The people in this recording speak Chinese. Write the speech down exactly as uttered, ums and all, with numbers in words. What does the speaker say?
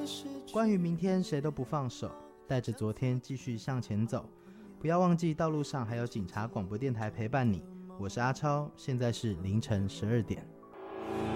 关于明天谁都不放手，带着昨天继续向前走。不要忘记道路上还有警察广播电台陪伴你。我是阿超，现在是凌晨十二点。